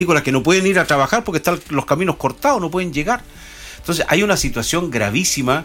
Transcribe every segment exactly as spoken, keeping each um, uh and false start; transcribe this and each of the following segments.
que no pueden ir a trabajar porque están los caminos cortados, no pueden llegar. Entonces hay una situación gravísima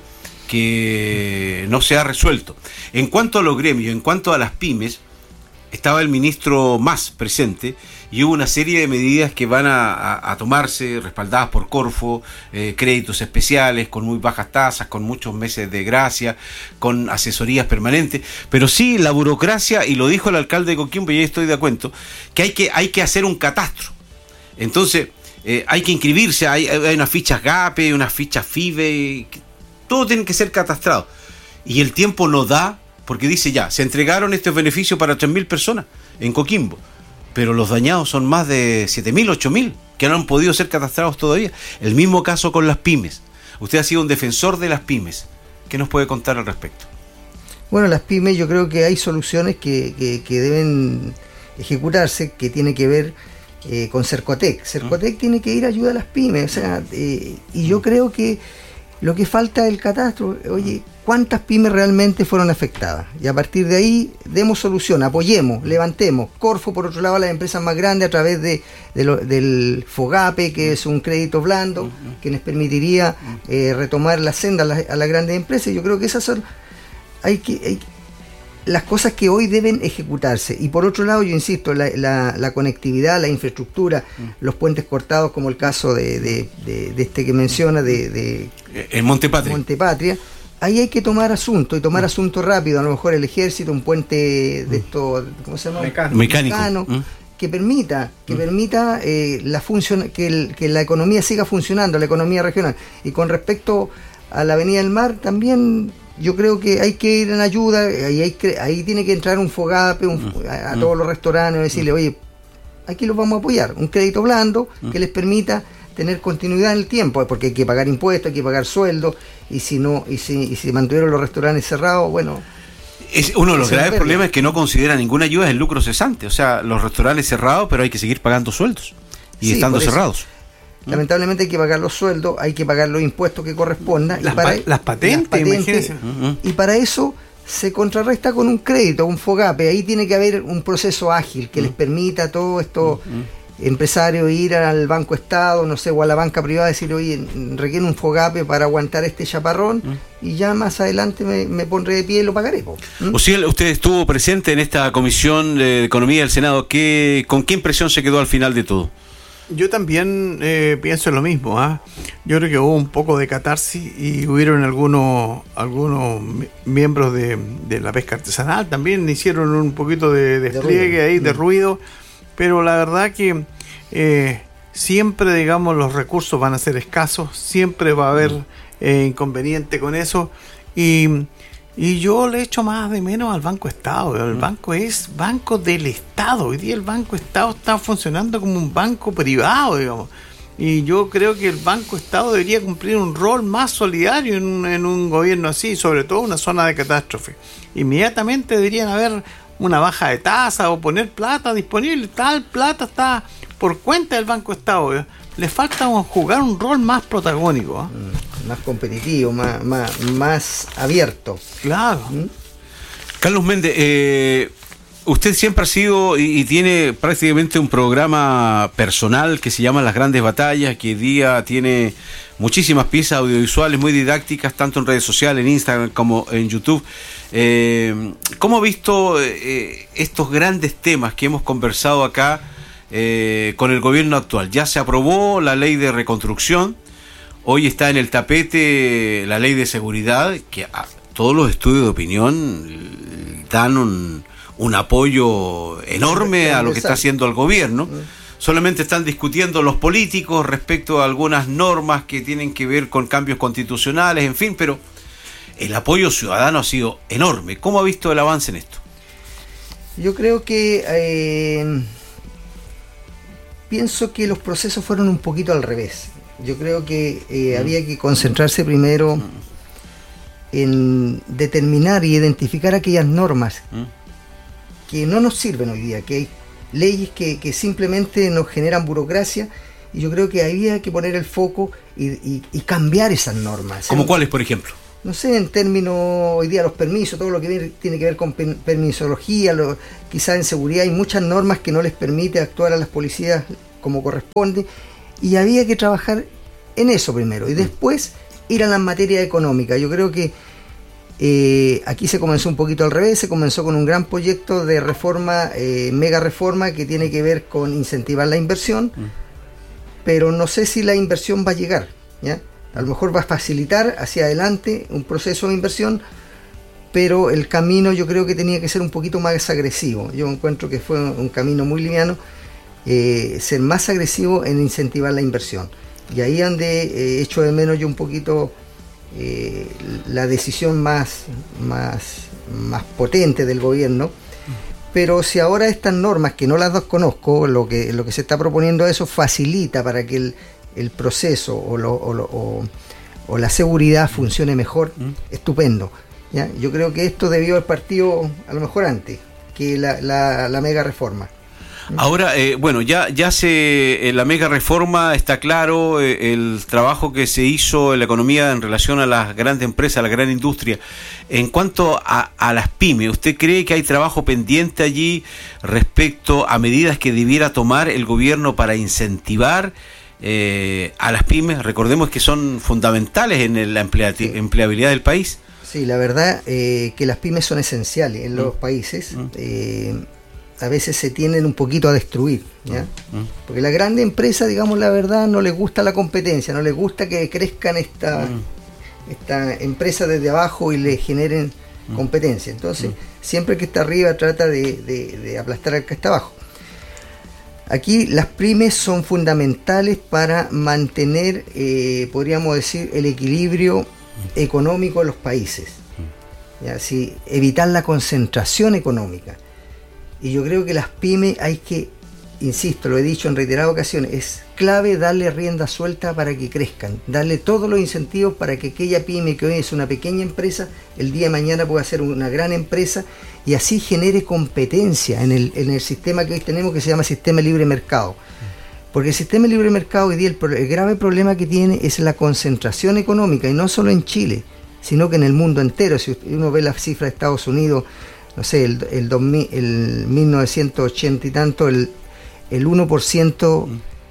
que no se ha resuelto. En cuanto a los gremios, en cuanto a las pymes, estaba el ministro Mas presente y hubo una serie de medidas que van a, a, a tomarse, respaldadas por Corfo, eh, créditos especiales, con muy bajas tasas, con muchos meses de gracia, con asesorías permanentes, pero sí la burocracia, y lo dijo el alcalde de Coquimbo, y ahí estoy de acuerdo, que hay que, hay que hacer un catastro. Entonces, eh, hay que inscribirse, hay, hay unas fichas GAPE, unas fichas FIBE, que, todo tiene que ser catastrado. Y el tiempo no da, porque dice ya, se entregaron estos beneficios para tres mil personas en Coquimbo, pero los dañados son más de siete mil, ocho mil, que no han podido ser catastrados todavía. El mismo caso con las pymes. Usted ha sido un defensor de las pymes. ¿Qué nos puede contar al respecto? Bueno, las pymes, yo creo que hay soluciones que, que, que deben ejecutarse, que tiene que ver Eh, con Cercotec. Cercotec uh-huh. tiene que ir a ayudar a las pymes, o sea, eh, y yo creo que lo que falta es el catastro. Oye, ¿cuántas pymes realmente fueron afectadas? Y a partir de ahí demos solución, apoyemos, levantemos. Corfo, por otro lado, las empresas más grandes a través de, de lo, del FOGAPE, que es un crédito blando, uh-huh. que les permitiría eh, retomar la senda a, la, a las grandes empresas. Yo creo que esas son hay que hay, las cosas que hoy deben ejecutarse. Y por otro lado, yo insisto, la, la, la conectividad, la infraestructura, mm. los puentes cortados, como el caso de, de, de, de este que menciona, de, de el Monte Patria. Monte Patria, ahí hay que tomar asunto, y tomar mm. asunto rápido. A lo mejor el ejército, un puente de esto, ¿cómo se llama? Mecánico. Mecánico. Mecánico Mm. que permita, que mm. permita eh, la funcion- que, el, que la economía siga funcionando, la economía regional. Y con respecto a la Avenida del Mar, también yo creo que hay que ir en ayuda, ahí, hay que, ahí tiene que entrar un FOGAPE un, a, a todos los restaurantes y decirle, oye, aquí los vamos a apoyar, un crédito blando que les permita tener continuidad en el tiempo, porque hay que pagar impuestos, hay que pagar sueldos, y si no, y si, y si mantuvieron los restaurantes cerrados, bueno... Es uno de los graves problemas es que no considera ninguna ayuda el lucro cesante, o sea, los restaurantes cerrados, pero hay que seguir pagando sueldos, y sí, estando cerrados. Lamentablemente hay que pagar los sueldos, hay que pagar los impuestos que correspondan. Las, y para, pa- las patentes, las patentes uh-huh. Y para eso se contrarresta con un crédito, un FOGAPE. Ahí tiene que haber un proceso ágil que uh-huh. les permita a todos estos uh-huh. empresarios ir al Banco Estado, no sé, o a la banca privada, decir, oye, requiere un FOGAPE para aguantar este chaparrón, uh-huh. y ya más adelante me, me pondré de pie y lo pagaré. ¿Mm? O sea, usted estuvo presente en esta Comisión de Economía del Senado. ¿Qué, ¿Con qué impresión se quedó al final de todo? Yo también eh, pienso en lo mismo. ¿eh? Yo creo que hubo un poco de catarsis y hubieron algunos algunos miembros de, de la pesca artesanal también hicieron un poquito de despliegue de ahí, de ruido, pero la verdad que eh, siempre, digamos, los recursos van a ser escasos, siempre va a haber eh, inconveniente con eso, y Y yo le echo más de menos al Banco Estado. El banco es banco del Estado. Hoy día el Banco Estado está funcionando como un banco privado, digamos. Y yo creo que el Banco Estado debería cumplir un rol más solidario en un, en un gobierno así, sobre todo en una zona de catástrofe. Inmediatamente deberían haber una baja de tasa o poner plata disponible. Tal plata está por cuenta del Banco Estado. Le falta jugar un rol más protagónico. ¿eh? Más competitivo, más, más, más abierto. Claro. ¿Mm? Carlos Méndez, eh, usted siempre ha sido y, y tiene prácticamente un programa personal que se llama Las Grandes Batallas, que hoy día tiene muchísimas piezas audiovisuales muy didácticas, tanto en redes sociales, en Instagram como en YouTube. Eh, ¿Cómo ha visto eh, estos grandes temas que hemos conversado acá eh, con el gobierno actual? Ya se aprobó la ley de reconstrucción. Hoy está en el tapete la ley de seguridad, que a todos los estudios de opinión dan un, un apoyo enorme a lo que está haciendo el gobierno. Solamente están discutiendo los políticos respecto a algunas normas que tienen que ver con cambios constitucionales, en fin, pero el apoyo ciudadano ha sido enorme. ¿Cómo ha visto el avance en esto? Yo creo que eh, pienso que los procesos fueron un poquito al revés. Yo creo que eh, mm. había que concentrarse primero mm. en determinar y identificar aquellas normas mm. que no nos sirven hoy día, que hay leyes que, que simplemente nos generan burocracia, y yo creo que había que poner el foco y, y, y cambiar esas normas. ¿Cómo cuáles, por ejemplo? No sé, en términos, hoy día los permisos, todo lo que tiene que ver con permisología, lo, quizás en seguridad hay muchas normas que no les permite actuar a las policías como corresponde, y había que trabajar en eso primero, y después ir a las materias económicas. Yo creo que eh, aquí se comenzó un poquito al revés, se comenzó con un gran proyecto de reforma, eh, mega reforma, que tiene que ver con incentivar la inversión, mm. pero no sé si la inversión va a llegar, ¿ya? A lo mejor va a facilitar hacia adelante un proceso de inversión, pero el camino yo creo que tenía que ser un poquito más agresivo. Yo encuentro que fue un camino muy liviano, eh, ser más agresivo en incentivar la inversión. Y ahí donde eh, echo de menos yo un poquito eh, la decisión más, más, más potente del gobierno. Pero si ahora estas normas, que no las desconozco, lo que, lo que se está proponiendo, eso facilita para que el, el proceso o, lo, o, lo, o, o la seguridad funcione mejor, mm. estupendo. ¿Ya? Yo creo que esto debió haber partido a lo mejor antes que la, la, la mega reforma. Ahora, eh, bueno, ya ya se eh, la mega reforma está claro, eh, el trabajo que se hizo en la economía en relación a las grandes empresas, a la gran industria. En cuanto a, a las pymes, ¿usted cree que hay trabajo pendiente allí respecto a medidas que debiera tomar el gobierno para incentivar eh, a las pymes? Recordemos que son fundamentales en la empleati- sí. empleabilidad del país. Sí, la verdad eh, que las pymes son esenciales en los mm. países. Mm. Eh, a veces se tienden un poquito a destruir, ¿ya? Mm. Porque la grande empresa, digamos la verdad, no les gusta la competencia, no les gusta que crezcan esta, mm. esta empresa desde abajo y le generen mm. competencia. Entonces, mm. siempre el que está arriba trata de, de, de aplastar al que está abajo. Aquí las pymes son fundamentales para mantener, eh, podríamos decir, el equilibrio mm. económico de los países. Mm. ¿Ya? Sí, evitar la concentración económica. Y yo creo que las pymes hay que, insisto, lo he dicho en reiteradas ocasiones, es clave darle rienda suelta para que crezcan, darle todos los incentivos para que aquella pyme que hoy es una pequeña empresa, el día de mañana pueda ser una gran empresa y así genere competencia en el, en el sistema que hoy tenemos, que se llama sistema libre mercado. Porque el sistema libre mercado hoy día, el, el grave problema que tiene es la concentración económica, y no solo en Chile, sino que en el mundo entero. Si uno ve las cifras de Estados Unidos, no sé, el, el, dos mil, el mil novecientos ochenta y tanto, el, el uno por ciento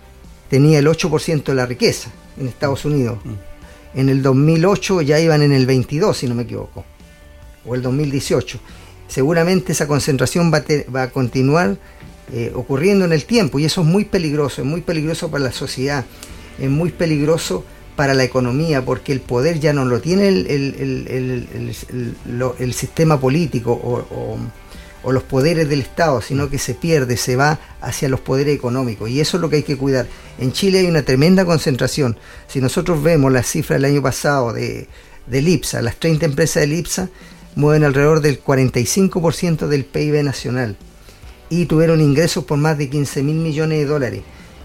tenía el ocho por ciento de la riqueza en Estados Unidos. En el dos mil ocho ya iban en el veintidós, si no me equivoco, o el dos mil dieciocho. Seguramente esa concentración va a, te, va a continuar eh, ocurriendo en el tiempo, y eso es muy peligroso, es muy peligroso para la sociedad, es muy peligroso para la economía, porque el poder ya no lo tiene el, el, el, el, el, el, lo, el sistema político o, o, o los poderes del Estado, sino que se pierde, se va hacia los poderes económicos, y eso es lo que hay que cuidar. En Chile hay una tremenda concentración. Si nosotros vemos las cifras del año pasado de, del IPSA, las treinta empresas del IPSA mueven alrededor del cuarenta y cinco por ciento del P I B nacional y tuvieron ingresos por más de quince mil millones de dólares.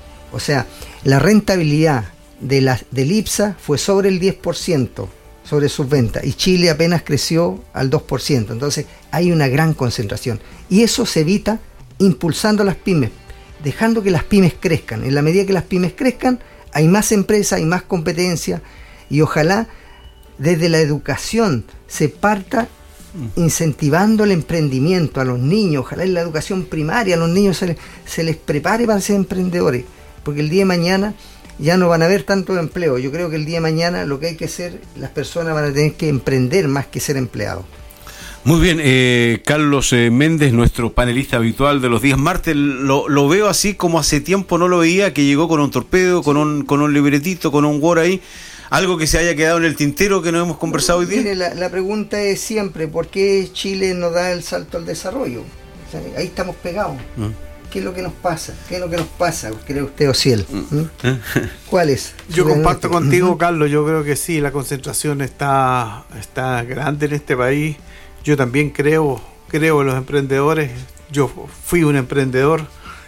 O sea, la rentabilidad de la, del IPSA fue sobre el diez por ciento sobre sus ventas, y Chile apenas creció al dos por ciento. Entonces hay una gran concentración, y eso se evita impulsando las pymes, dejando que las pymes crezcan. En la medida que las pymes crezcan, hay más empresas, hay más competencia, y ojalá desde la educación se parta incentivando el emprendimiento a los niños. Ojalá en la educación primaria a los niños se les, se les prepare para ser emprendedores, porque el día de mañana ya no van a haber tanto empleo. Yo creo que el día de mañana lo que hay que hacer, las personas van a tener que emprender más que ser empleados. Muy bien, eh, Carlos eh, Méndez, nuestro panelista habitual de los días martes, lo, lo veo así como hace tiempo no lo veía, que llegó con un torpedo, con un, con un libretito, con un Word ahí. ¿Algo que se haya quedado en el tintero que no hemos conversado hoy día? Mire, la, la pregunta es siempre, ¿por qué Chile no da el salto al desarrollo? O sea, ahí estamos pegados. ¿Mm? ¿Qué es lo que nos pasa? ¿Qué es lo que nos pasa? ¿Cree usted, Ociel? ¿Mm? ¿Cuál es? Yo comparto contigo, Carlos. Yo creo que sí, la concentración está, está grande en este país. Yo también creo, creo en los emprendedores. Yo fui un emprendedor.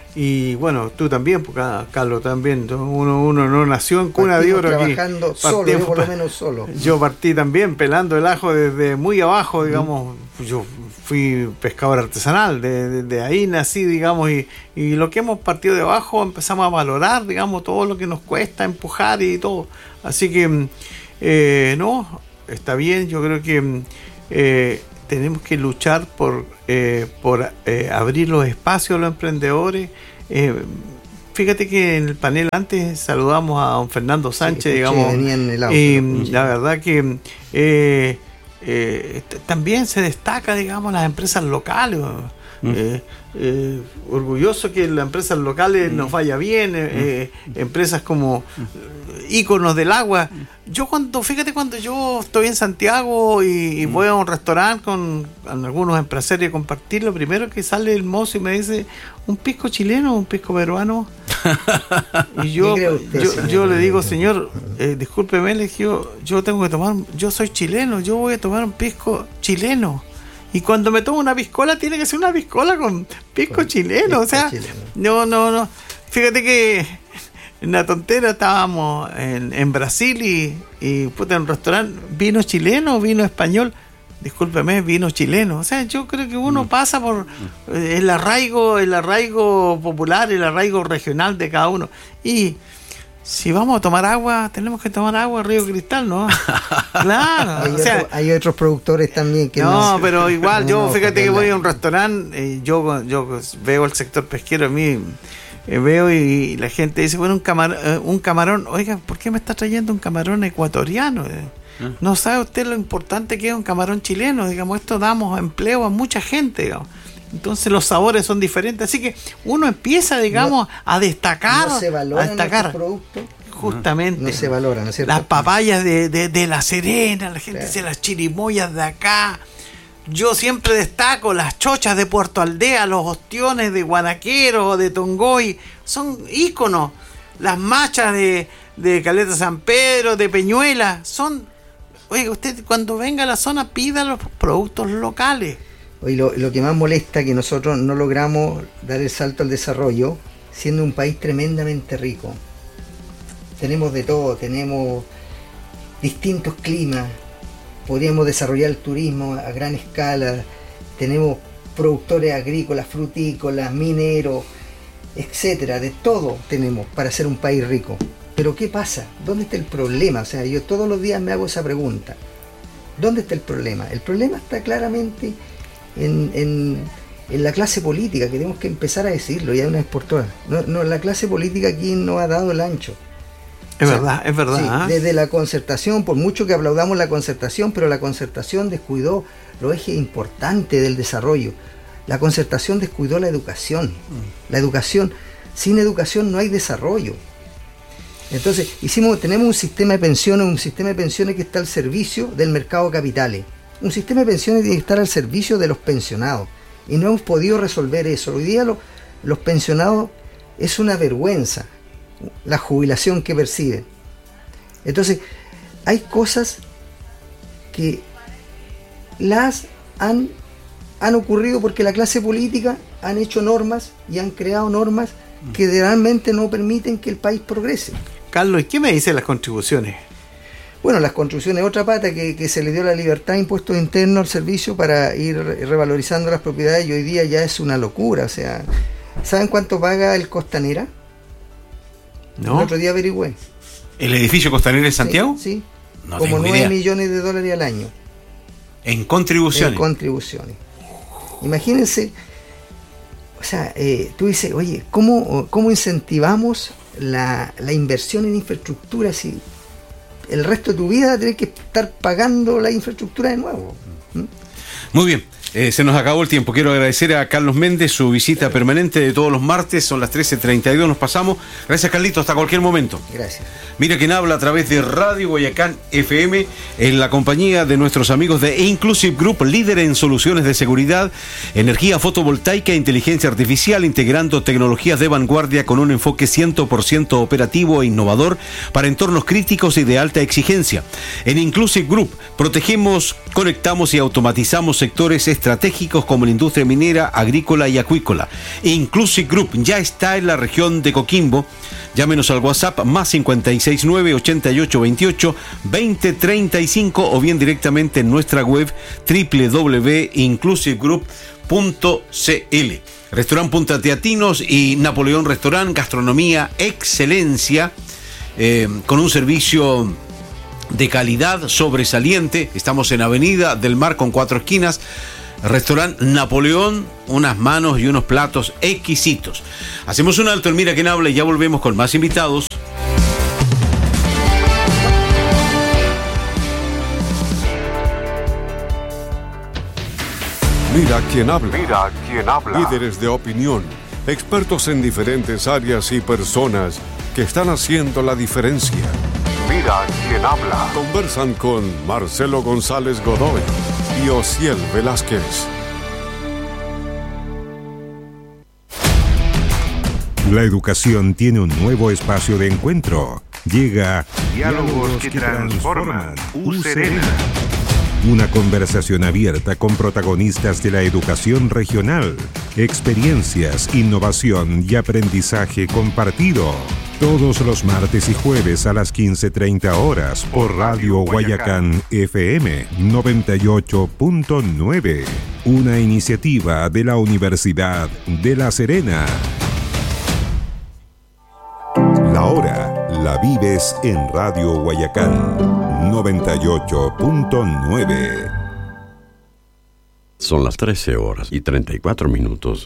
Y bueno, tú también, porque Carlos también, uno, uno no nació en cuna de oro aquí. Trabajando solo, yo por lo menos solo. Yo partí también pelando el ajo desde muy abajo, digamos. Mm. Yo fui pescador artesanal, de, de, de ahí nací, digamos, y, y lo que hemos partido de abajo empezamos a valorar, digamos, todo lo que nos cuesta empujar y todo. Así que, eh, no, está bien, yo creo que eh, tenemos que luchar por, eh, por eh, abrir los espacios a los emprendedores, eh, fíjate que en el panel antes saludamos a don Fernando Sánchez, sí, digamos, venía en el auto, y la verdad que eh, eh, también se destaca, digamos, las empresas locales. Mm. Eh, eh, orgulloso que las empresas locales mm. nos vaya bien, eh, mm. empresas como íconos del agua. Yo cuando, fíjate, cuando yo estoy en Santiago y, y mm. voy a un restaurante con, con algunos empresarios a compartir, lo primero que sale el mozo y me dice, ¿un pisco chileno o un pisco peruano? Y yo, usted, yo, yo le digo, señor, eh, discúlpeme, le dije, yo, yo tengo que tomar, yo soy chileno, yo voy a tomar un pisco chileno. Y cuando me tomo una piscola, tiene que ser una piscola con pisco con chileno. Pisco o sea, chileno. no, no, no. Fíjate que en la tontera estábamos en, en Brasil y, y puta, en un restaurante, vino chileno, vino español. Discúlpeme, vino chileno. O sea, yo creo que uno mm. pasa por eh, el arraigo, el arraigo popular, el arraigo regional de cada uno. Y si vamos a tomar agua, tenemos que tomar agua Río Cristal, ¿no? Claro. Hay, o sea, otro, hay otros productores también que no. No, pero igual, yo no, fíjate que voy a un restaurante, eh, yo, yo veo el sector pesquero, a mí eh, veo y, y la gente dice, bueno, un camarón, eh, un camarón, oiga, ¿por qué me está trayendo un camarón ecuatoriano? Eh, ¿Eh? No sabe usted lo importante que es un camarón chileno, digamos, esto damos empleo a mucha gente, digamos. Entonces los sabores son diferentes, así que uno empieza, digamos, no, a destacar, no se a destacar productos, justamente. No se valoran, ¿no es cierto? Las papayas de, de, de La Serena, la gente claro. dice las chirimoyas de acá. Yo siempre destaco las chochas de Puerto Aldea, los ostiones de Guanaquero o de Tongoy, son íconos. Las machas de, de Caleta San Pedro, de Peñuela, son. Oiga, usted cuando venga a la zona pida los productos locales. Y lo, lo que más molesta es que nosotros no logramos dar el salto al desarrollo siendo un país tremendamente rico. Tenemos de todo, tenemos distintos climas, podríamos desarrollar el turismo a gran escala, tenemos productores agrícolas, frutícolas, mineros, etcétera, de todo tenemos para ser un país rico. Pero ¿qué pasa? ¿Dónde está el problema? O sea, yo todos los días me hago esa pregunta. ¿Dónde está el problema? El problema está claramente En, en, en la clase política, que tenemos que empezar a decirlo ya una vez por todas. No, no, la clase política aquí no ha dado el ancho. Es o sea, verdad, es verdad. Sí, ¿eh? Desde la concertación, por mucho que aplaudamos la concertación, pero la concertación descuidó los ejes importantes del desarrollo. La concertación descuidó la educación. Mm. La educación, sin educación no hay desarrollo. Entonces, hicimos, tenemos un sistema de pensiones, un sistema de pensiones que está al servicio del mercado de capitales. Un sistema de pensiones tiene que estar al servicio de los pensionados y no hemos podido resolver eso. Hoy día lo, los pensionados es una vergüenza la jubilación que perciben. Entonces hay cosas que las han, han ocurrido porque la clase política han hecho normas y han creado normas que realmente no permiten que el país progrese. Carlos, ¿y qué me dicen las contribuciones? Bueno, las construcciones, otra pata que, que se le dio la libertad de impuestos internos al servicio para ir revalorizando las propiedades y hoy día ya es una locura. O sea, ¿saben cuánto paga el Costanera? No. El otro día averigüé. ¿El edificio Costanera de Santiago? Sí, sí. No como nueve idea. millones de dólares al año. ¿En contribuciones? En contribuciones. Imagínense, o sea, eh, tú dices, oye, ¿cómo, cómo incentivamos la, la inversión en infraestructura si el resto de tu vida tenés que estar pagando la infraestructura de nuevo? ¿Mm? Muy bien, eh, se nos acabó el tiempo. Quiero agradecer a Carlos Méndez su visita permanente de todos los martes, son las trece treinta y dos, nos pasamos. Gracias, Carlito, hasta cualquier momento. Gracias. Mira quién habla a través de Radio Guayacán F M en la compañía de nuestros amigos de Inclusive Group, líder en soluciones de seguridad, energía fotovoltaica e inteligencia artificial, integrando tecnologías de vanguardia con un enfoque cien por ciento operativo e innovador para entornos críticos y de alta exigencia. En Inclusive Group protegemos, conectamos y automatizamos sectores estratégicos como la industria minera, agrícola y acuícola. Inclusive Group ya está en la región de Coquimbo. Llámenos al WhatsApp más cincuenta y seis nueve, ochenta y ocho veintiocho, veinte treinta y cinco o bien directamente en nuestra web doble u doble u doble u punto inclusive group punto c l. Restaurant Punta Teatinos y Napoleón Restaurant, gastronomía, excelencia, eh, con un servicio de calidad sobresaliente. Estamos en Avenida del Mar con cuatro esquinas. Restaurante Napoleón, unas manos y unos platos exquisitos. Hacemos un alto en Mira Quién Habla y ya volvemos con más invitados. Mira Quién Habla. Mira Quién Habla. Líderes de opinión, expertos en diferentes áreas y personas que están haciendo la diferencia. Mira Quién Habla. Conversan con Marcelo González Godoy y Osiel Velázquez. La educación tiene un nuevo espacio de encuentro. Llega Diálogos que transforman. U Serena. Una conversación abierta con protagonistas de la educación regional, experiencias, innovación y aprendizaje compartido. Todos los martes y jueves a las quince treinta horas por Radio Guayacán F M noventa y ocho punto nueve. Una iniciativa de la Universidad de La Serena. La hora la vives en Radio Guayacán noventa y ocho punto nueve. Son las trece horas y treinta y cuatro minutos.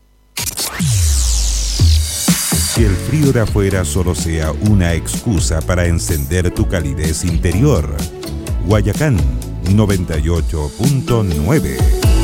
Que el frío de afuera solo sea una excusa para encender tu calidez interior. Guayacán noventa y ocho punto nueve.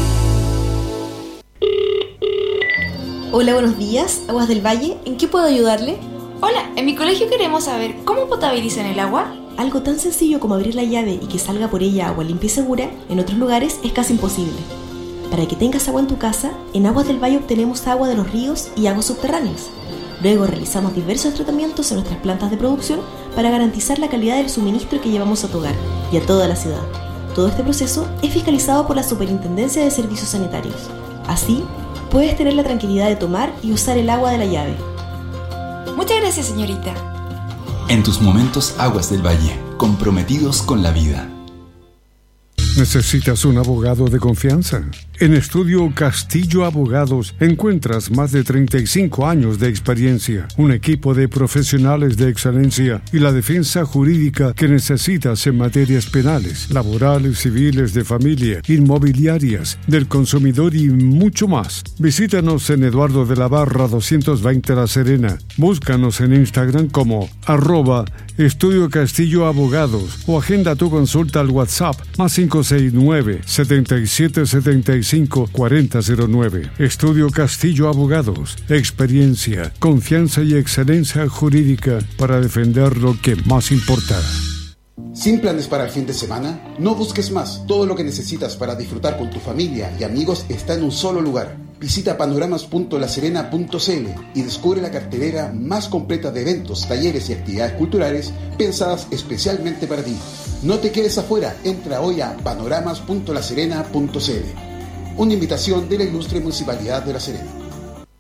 Hola, buenos días. Aguas del Valle, ¿en qué puedo ayudarle? Hola, en mi colegio queremos saber cómo potabilizan el agua. Algo tan sencillo como abrir la llave y que salga por ella agua limpia y segura, en otros lugares es casi imposible. Para que tengas agua en tu casa, en Aguas del Valle obtenemos agua de los ríos y aguas subterráneas. Luego realizamos diversos tratamientos en nuestras plantas de producción para garantizar la calidad del suministro que llevamos a tu hogar y a toda la ciudad. Todo este proceso es fiscalizado por la Superintendencia de Servicios Sanitarios. Así, puedes tener la tranquilidad de tomar y usar el agua de la llave. Muchas gracias, señorita. En tus momentos, Aguas del Valle, comprometidos con la vida. ¿Necesitas un abogado de confianza? En Estudio Castillo Abogados encuentras más de treinta y cinco años de experiencia, un equipo de profesionales de excelencia y la defensa jurídica que necesitas en materias penales, laborales, civiles, de familia, inmobiliarias, del consumidor y mucho más. Visítanos en Eduardo de la Barra doscientos veinte La Serena. Búscanos en Instagram como arroba Estudio Castillo Abogados o agenda tu consulta al WhatsApp más cinco seis nueve, setenta y siete setenta y cinco, cuarenta cero nueve. Estudio Castillo Abogados. Experiencia, confianza y excelencia jurídica para defender lo que más importa. ¿Sin planes para el fin de semana? No busques más. Todo lo que necesitas para disfrutar con tu familia y amigos está en un solo lugar. Visita panoramas punto la serena punto c l y descubre la cartelera más completa de eventos, talleres y actividades culturales pensadas especialmente para ti. No te quedes afuera. Entra hoy a panoramas punto la serena punto c l. Una invitación de la Ilustre Municipalidad de La Serena.